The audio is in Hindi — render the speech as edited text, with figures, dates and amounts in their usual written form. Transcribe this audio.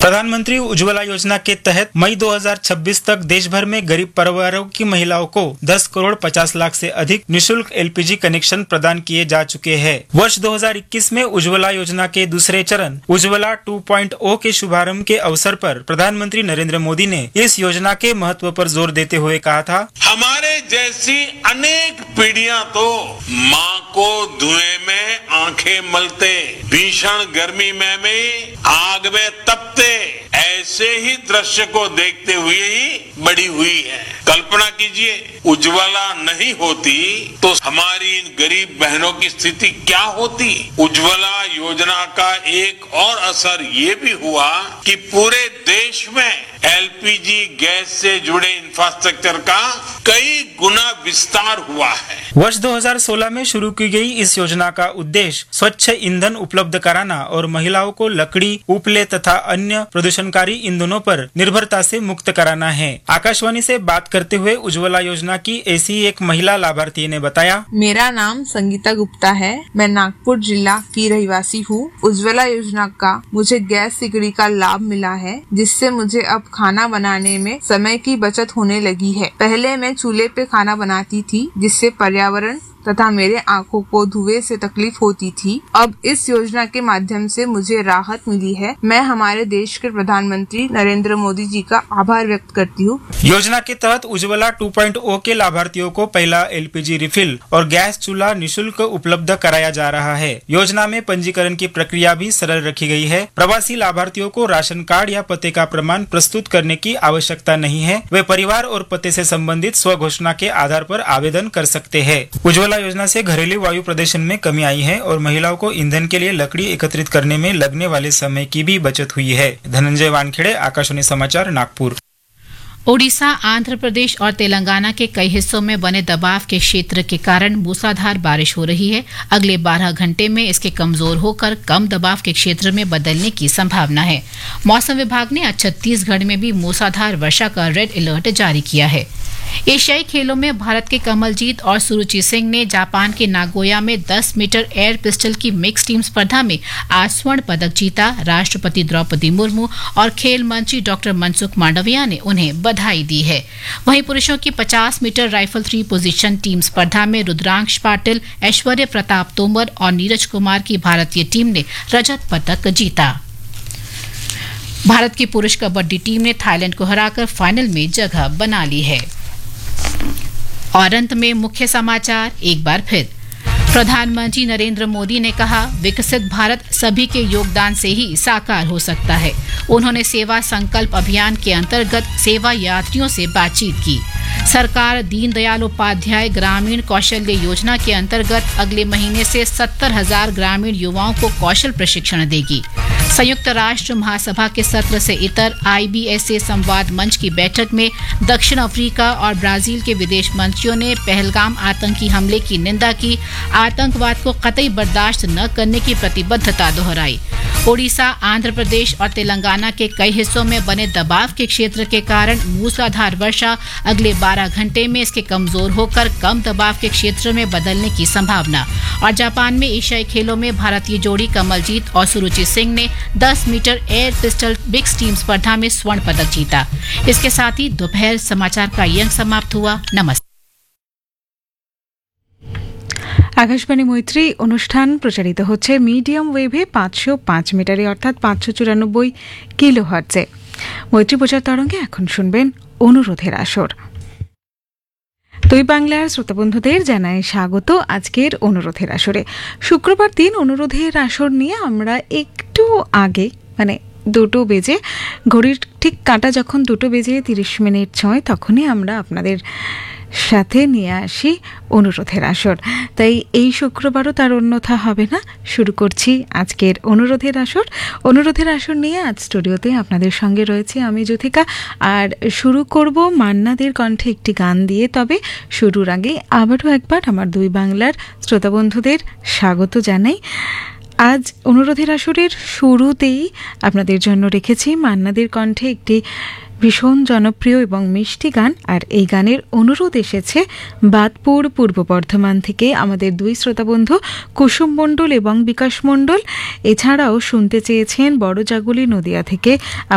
प्रधानमंत्री उज्ज्वला योजना के तहत मई 2026 तक देश भर में गरीब परिवारों की महिलाओं को 10 करोड़ 50 लाख से अधिक निशुल्क एलपीजी कनेक्शन प्रदान किए जा चुके हैं। वर्ष 2021 में उज्ज्वला योजना के दूसरे चरण उज्ज्वला 2.0 के शुभारंभ के अवसर पर प्रधानमंत्री नरेंद्र मोदी ने इस योजना के महत्व पर जोर देते हुए कहा था, हमारे जैसी अनेक पीढ़ियां तो माँ को धुएं में आंखें मलते, भीषण गर्मी में भी आग में तपते ऐसे ही दृश्य को देखते हुए ही बड़ी हुई है। कल्पना कीजिए, उज्ज्वला नहीं होती तो हमारी इन गरीब बहनों की स्थिति क्या होती। उज्ज्वला योजना का एक और असर ये भी हुआ कि पूरे देश में एलपीजी गैस से जुड़े इंफ्रास्ट्रक्चर का कई गुना विस्तार हुआ है। वर्ष 2016 में शुरू की गई इस योजना का उद्देश्य स्वच्छ ईंधन उपलब्ध कराना और महिलाओं को लकड़ी, उपले तथा अन्य प्रदूषणकारी ईंधनों पर निर्भरता से मुक्त कराना है। आकाशवाणी से बात करते हुए उज्ज्वला योजना की ऐसी एक महिला लाभार्थी ने बताया, मेरा नाम संगीता गुप्ता है। मैं नागपुर जिला की रहवासी हूँ। उज्ज्वला योजना का मुझे गैस सिकड़ी का लाभ मिला है, जिससे मुझे अब खाना बनाने में समय की बचत होने लगी है। पहले मैं चूल्हे पे खाना बनाती थी, जिससे पर्यावरण तथा मेरे आंखों को धुएं से तकलीफ होती थी। अब इस योजना के माध्यम से मुझे राहत मिली है। मैं हमारे देश के प्रधानमंत्री नरेंद्र मोदी जी का आभार व्यक्त करती हूँ। योजना के तहत उज्ज्वला 2.0 के लाभार्थियों को पहला एलपीजी रिफिल और गैस चूल्हा निशुल्क उपलब्ध कराया जा रहा है। योजना में पंजीकरण की प्रक्रिया भी सरल रखी गई है। प्रवासी लाभार्थियों को राशन कार्ड या पते का प्रमाण प्रस्तुत करने की आवश्यकता नहीं है। वे परिवार और पते से संबंधित स्वघोषणा के आधार पर आवेदन कर सकते हैं। उज्ज्वला योजना से घरेलू वायु प्रदूषण में कमी आई है और महिलाओं को ईंधन के लिए लकड़ी एकत्रित करने में लगने वाले समय की भी बचत हुई है। धनंजय वानखेड़े, आकाशवाणी समाचार, नागपुर। ओडिशा, आंध्र प्रदेश और तेलंगाना के कई हिस्सों में बने दबाव के क्षेत्र के कारण मूसलाधार बारिश हो रही है। अगले 12 घंटे में इसके कमजोर होकर कम दबाव के क्षेत्र में बदलने की संभावना है। मौसम विभाग ने आज छत्तीसगढ़ में भी मूसलाधार वर्षा का रेड अलर्ट जारी किया है। एशियाई खेलों में भारत के कमलजीत और सुरुचि सिंह ने जापान के नागोया में 10 मीटर एयर पिस्टल की मिक्स टीम स्पर्धा में आज स्वर्ण पदक जीता। राष्ट्रपति द्रौपदी मुर्मू और खेल मंत्री डॉक्टर मनसुख मांडविया ने उन्हें बधाई दी है। वहीं पुरुषों की 50 मीटर राइफल 3 पोजीशन टीम स्पर्धा में रुद्रांश पाटिल, ऐश्वर्य प्रताप तोमर और नीरज कुमार की भारतीय टीम ने रजत पदक जीता। भारत की पुरुष कबड्डी टीम ने थाईलैंड को हराकर फाइनल में जगह बना ली है। और अंत में मुख्य समाचार एक बार फिर। प्रधानमंत्री नरेंद्र मोदी ने कहा, विकसित भारत सभी के योगदान से ही साकार हो सकता है। उन्होंने सेवा संकल्प अभियान के अंतर्गत सेवा यात्रियों से बातचीत की। सरकार दीनदयाल उपाध्याय ग्रामीण कौशल्य योजना के अंतर्गत अगले महीने से 70,000 ग्रामीण युवाओं को कौशल प्रशिक्षण देगी। संयुक्त राष्ट्र महासभा के सत्र से इतर IBSA संवाद मंच की बैठक में दक्षिण अफ्रीका और ब्राजील के विदेश मंत्रियों ने पहलगाम आतंकी हमले की निंदा की। आतंकवाद को कतई बर्दाश्त न करने की प्रतिबद्धता दोहराई। ओडिशा, आंध्र प्रदेश और तेलंगाना के कई हिस्सों में बने दबाव के क्षेत्र के कारण मूसलाधार वर्षा, अगले 12 घंटे में इसके कमजोर होकर कम दबाव के क्षेत्र में बदलने की संभावना। और जापान में एशियाई खेलों में भारतीय जोड़ी कमलजीत और सुरुचि सिंह ने 10 metre air pistol mix team स्पर्धा में स्वर्ण पदक जीता। इसके साथ ही दोपहर समाचार का ये अंक समाप्त हुआ। नमस्ते। আকাশবাণী মৈত্রী অনুষ্ঠান প্রচারিত হচ্ছে মিডিয়াম ওয়েভে 505 মিটারে অর্থাৎ 594 কিলো হার্টজে। মৈত্রী প্রচার তরঙ্গে এখন শুনবেন অনুরোধের আসর। দুই বাংলার শ্রোতাবন্ধুদের জানাই স্বাগত আজকের অনুরোধের আসরে। শুক্রবার দিন অনুরোধের আসর নিয়ে আমরা একটু আগে মানে 2 বেজে ঘড়ির ঠিক কাঁটা যখন 2 বেজে 30 মিনিট ছয় তখনই আমরা আপনাদের সাথে নিয়ে আসি অনুরোধের আসর। তাই এই শুক্রবারও তার অন্যথা হবে না। শুরু করছি আজকের অনুরোধের আসর। অনুরোধের আসর নিয়ে আজ স্টুডিওতে আপনাদের সঙ্গে রয়েছে আমি জ্যোতিকা। আর শুরু করব মান্নাদের কণ্ঠে একটি গান দিয়ে। তবে শুরুর আগে আবারও একবার আমার দুই বাংলার শ্রোতাবন্ধুদের স্বাগত জানাই। আজ অনুরোধের আসরের শুরুতেই আপনাদের জন্য রেখেছি মান্নাদের কণ্ঠে একটি ভীষণ জনপ্রিয় এবং মিষ্টি গান। আর এই গানের অনুরোধ এসেছে বাদপুর, পূর্ব বর্ধমান থেকে আমাদের দুই শ্রোতাবন্ধু কুসুম মণ্ডল এবং বিকাশ মণ্ডল। এছাড়াও শুনতে চেয়েছেন বড়জাগুলি নদিয়া থেকে